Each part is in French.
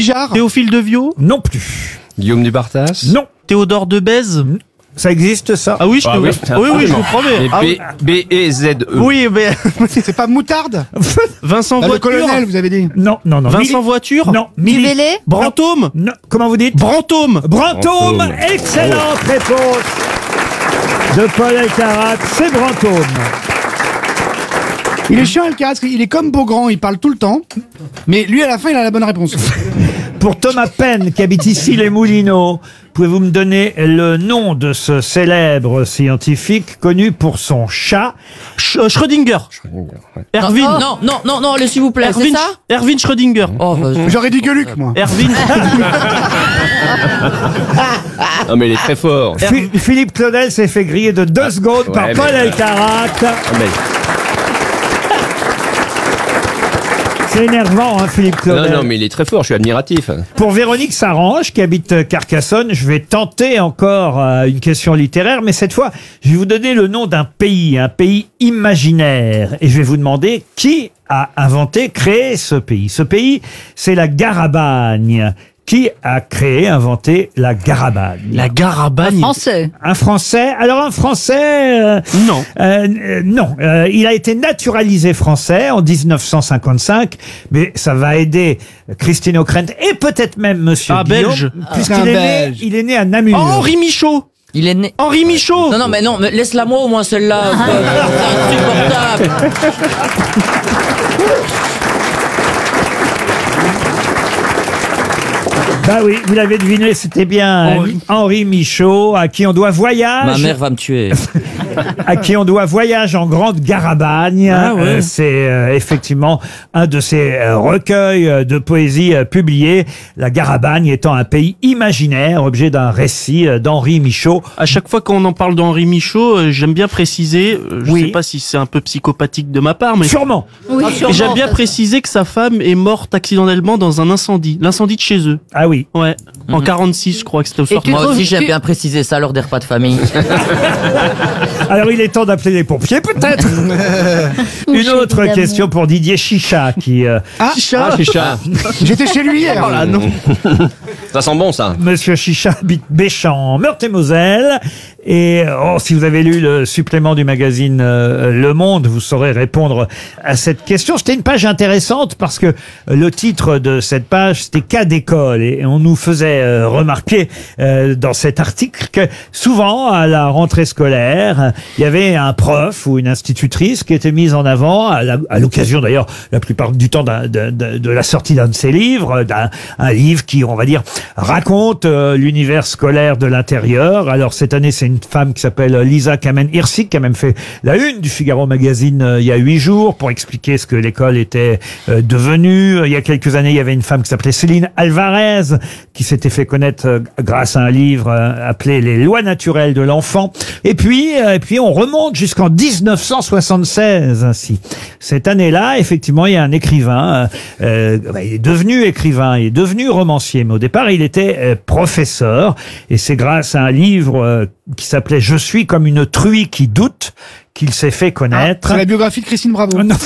Bijard. Théophile de Viau. Non plus. Guillaume Dubartas. Non. Théodore de Bèze. Ça existe, ça? Ah oui, je oui, oui, je vous promets. Ah oui. B-E-Z-E. Oui, mais C'est pas Moutarde. Vincent Ah, le Voiture. colonel, vous avez dit. Non. Vincent Voiture. Non. Dubélé. Brantôme. Non. Comment vous dites? Brantôme. Brantôme. Brantôme. Excellente réponse de Paul Elkarat. C'est Brantôme. Il est chiant, Alcaraz. Il est comme Beaugrand, il parle tout le temps. Mais lui, à la fin, il a la bonne réponse. Pour Thomas Penn, qui habite ici les Moulineaux, pouvez-vous me donner le nom de ce célèbre scientifique connu pour son chat? Schrödinger. Erwin. Non, allez, s'il vous plaît, c'est ça? Erwin Schrödinger. Oh, J'aurais dit Gueuluc, moi. Erwin. Non, mais il est très fort. Philippe Claudel s'est fait griller de 2 secondes par ouais, Paul mais- Elkarat. Ah, mais- C'est énervant, hein, Philippe Claudel. Non, mais il est très fort, je suis admiratif. Pour Véronique Sarange, qui habite Carcassonne, je vais tenter encore une question littéraire, mais cette fois, je vais vous donner le nom d'un pays imaginaire. Et je vais vous demander qui a créé ce pays. Ce pays, c'est la Garabagne. Qui a inventé la Garabagne? La Garabagne. Français. Un Français. Alors un Français. Non. Non. Il a été naturalisé français en 1955, mais ça va aider Christine O'Krent et peut-être même Monsieur Guillaume, belge. puisqu'il Un est né, Belge. il est né à Namur. Oh, Henri Michaud. Il est né. Henri Michaud. Non, mais laisse-la moi au moins celle-là. C'est insupportable. Bah oui, vous l'avez deviné, c'était bien Henri Michaud, à qui on doit Voyage. Ma mère va me tuer. À qui on doit Voyage en Grande Garabagne. Ah ouais. C'est effectivement un de ces recueils de poésie publiés. La Garabagne étant un pays imaginaire, objet d'un récit d'Henri Michaud. À chaque fois qu'on en parle d'Henri Michaud, j'aime bien préciser, je Oui. sais pas si c'est un peu psychopathique de ma part, mais Sûrement. Oui, j'aime bien préciser que sa femme est morte accidentellement dans un incendie. L'incendie de chez eux. Ah oui. Ouais. En 46, je crois que c'était au soir. Moi aussi, j'aime bien préciser ça lors des repas de famille. Alors il est temps d'appeler les pompiers, peut-être. Une autre question pour Didier Chicha, qui... Chicha. J'étais chez lui hier. Ah non. Ça sent bon, ça. Monsieur Chicha habite Béchamp, Meurthe-et-Moselle. Et si vous avez lu le supplément du magazine Le Monde, vous saurez répondre à cette question. C'était une page intéressante parce que le titre de cette page, c'était cas d'école. Et on nous faisait remarquer dans cet article que souvent, à la rentrée scolaire, il y avait un prof ou une institutrice qui était mise en avant, à l'occasion d'ailleurs, la plupart du temps, de la sortie d'un de ses livres, un livre qui, on va dire, raconte l'univers scolaire de l'intérieur. Alors cette année, c'est une femme qui s'appelle Lisa Kamen-Hirsig, qui a même fait la une du Figaro Magazine il y a 8 jours pour expliquer ce que l'école était devenue. Il y a quelques années, il y avait une femme qui s'appelait Céline Alvarez, qui s'était fait connaître grâce à un livre appelé Les lois naturelles de l'enfant. Et puis on remonte jusqu'en 1976 ainsi. Cette année-là, effectivement, il y a un écrivain, il est devenu écrivain, il est devenu romancier, mais au départ, il était professeur, et c'est grâce à un livre qui s'appelait « Je suis comme une truie qui doute » qu'il s'est fait connaître. C'est la biographie de Christine Bravo. Non.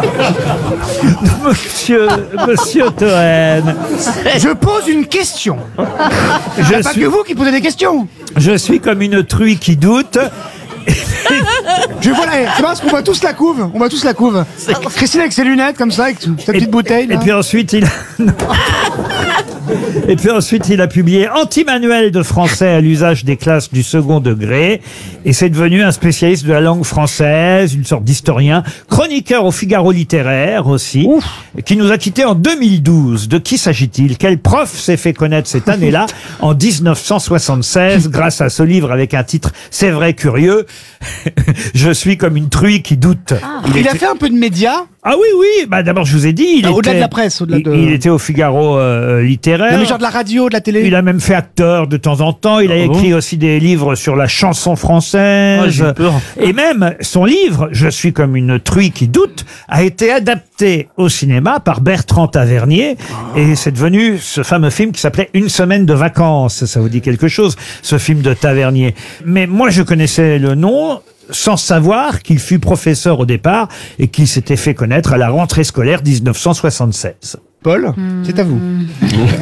Monsieur Toen. Je pose une question. Je Pas suis, que vous qui posez des questions. je suis comme une truie qui doute. C'est parce qu'on voit tous la couve. On voit tous la couve. Christine avec ses lunettes comme ça, avec sa petite bouteille. Et là. puis ensuite, Et puis ensuite, il a publié Anti-manuel de français à l'usage des classes du second degré. Et c'est devenu un spécialiste de la langue française, une sorte d'historien, chroniqueur au Figaro littéraire aussi, qui nous a quittés en 2012. De qui s'agit-il? Quel prof s'est fait connaître cette année-là, en 1976, grâce à ce livre avec un titre « C'est vrai curieux ». Je suis comme une truie qui doute. Il a fait un peu de médias. Ah oui, oui. Bah d'abord, je vous ai dit, Au-delà de la presse, au-delà de... il était au Figaro littéraire. Non, mais genre de la radio, de la télé. Il a même fait acteur de temps en temps. Il a écrit aussi des livres sur la chanson française. Ah, j'ai peur. Et même son livre, Je suis comme une truie qui doute, a été adapté au cinéma par Bertrand Tavernier. Et c'est devenu ce fameux film qui s'appelait Une semaine de vacances. Ça vous dit quelque chose, ce film de Tavernier. Mais moi, je connaissais le nom sans savoir qu'il fut professeur au départ et qu'il s'était fait connaître à la rentrée scolaire 1976. Paul, c'est à vous.